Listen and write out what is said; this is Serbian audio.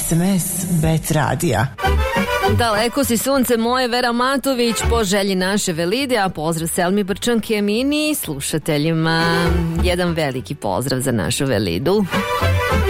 SMS Bet radija. Daleko si sunce moje, Vera Matović, po želji naše Velide, a pozdrav Selmi Brčanke Emini i slušateljima. Jedan veliki pozdrav za našu Velidu.